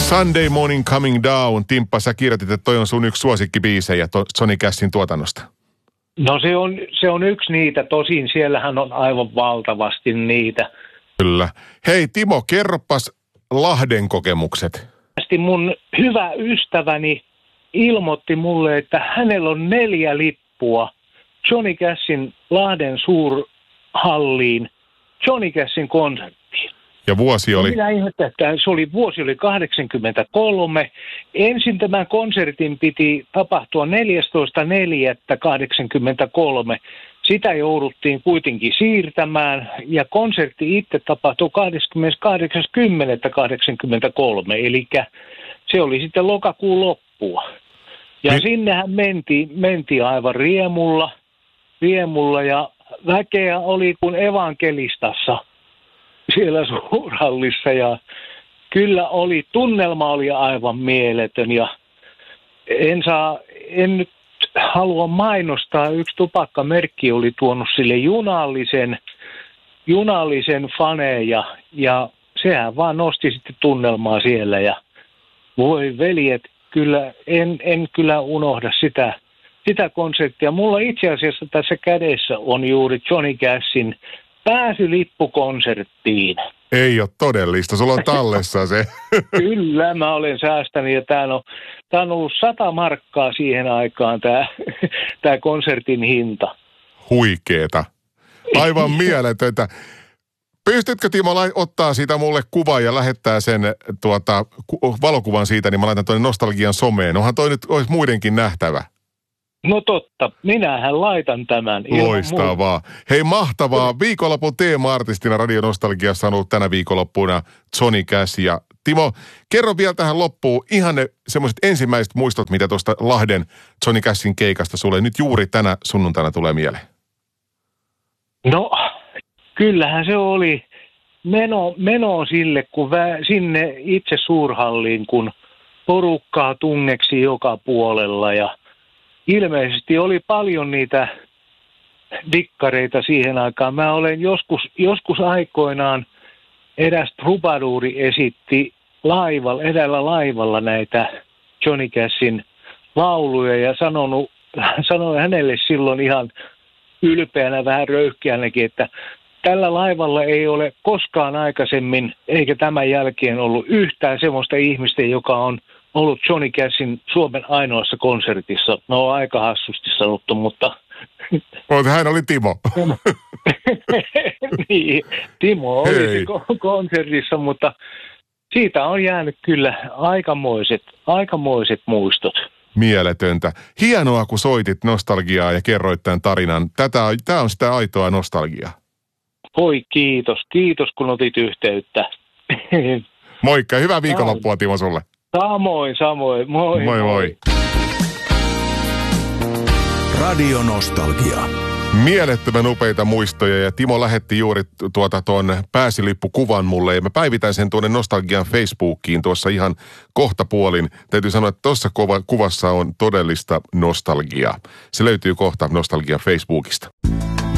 Sunday Morning Coming Down. Timppa, sä kirjoitit, että toi on sun yksi suosikkibiisejä Johnny Cashin tuotannosta. No se on yksi niitä, tosin siellähän on aivan valtavasti niitä. Kyllä. Hei Timo, kerropas Lahden kokemukset. Mun hyvä ystäväni ilmoitti mulle, että hänellä on 4 lippua Johnny Cashin Lahden suurhalliin, Johnny Cashin konserttiin. Ja vuosi oli? Minä ihmettä, että vuosi oli 83. Ensin tämän konsertin piti tapahtua 14.4.83. Sitä jouduttiin kuitenkin siirtämään ja konsertti itse tapahtui 28.10.83. Eli se oli sitten lokakuun loppua. Ja sinnehän mentiin aivan riemulla ja väkeä oli kuin evankelistassa siellä suurhallissa ja kyllä tunnelma oli aivan mieletön ja en nyt halua mainostaa, yksi tupakkamerkki oli tuonut sille junallisen faneja ja sehän vaan nosti sitten tunnelmaa siellä ja voi veljet, kyllä en kyllä unohda sitä konserttia. Mulla itse asiassa tässä kädessä on juuri Johnny Cashin pääsylippu konserttiin. Ei ole todellista, sulla on tallessa se. Kyllä, mä olen säästänyt ja tää on ollut 100 markkaa siihen aikaan tää konsertin hinta. Huikeeta. Aivan mieletöntä. Pystytkö Timo ottaa siitä mulle kuvan ja lähettää sen valokuvan siitä, niin mä laitan tuonne Nostalgian someen. Onhan toi nyt olisi muidenkin nähtävä. No totta, minähän laitan tämän. Loistavaa. Hei mahtavaa. Viikonlopun teema-artistina Radio Nostalgiassa on ollut tänä viikonloppuna Johnny Cash. Ja Timo, kerro vielä tähän loppuun ihan ne semmoiset ensimmäiset muistot, mitä tuosta Lahden Johnny Cashin keikasta sulle nyt juuri tänä sunnuntaina tulee mieleen. No, kyllähän se oli meno sille, kun sinne itse suurhalliin, kun porukkaa tunneksi joka puolella ja ilmeisesti oli paljon niitä dikkareita siihen aikaan. Mä olen joskus aikoinaan eräs trubaduuri esitti edellä laivalla näitä Johnny Cashin lauluja ja sanoi hänelle silloin ihan ylpeänä, vähän röyhkeänäkin, että tällä laivalla ei ole koskaan aikaisemmin eikä tämän jälkeen ollut yhtään semmoista ihmistä, joka on ollut Johnny Cashin Suomen ainoassa konsertissa. No aika hassusti sanottu, mutta... Mutta hän oli Timo. Niin, Timo oli konsertissa, mutta siitä on jäänyt kyllä aikamoiset muistot. Mieletöntä. Hienoa, kun soitit nostalgiaa ja kerroit tämän tarinan. Tämä on sitä aitoa nostalgiaa. Oi kiitos kun otit yhteyttä. Moikka, hyvää viikonloppua Timo sulle. Samoin. Moi. Radio Nostalgia. Mielettömän upeita muistoja ja Timo lähetti juuri tuon pääsilippukuvan mulle ja mä päivitän sen tuonne Nostalgian Facebookiin tuossa ihan kohtapuolin. Täytyy sanoa, että tuossa kuvassa on todellista nostalgiaa. Se löytyy kohta Nostalgian Facebookista.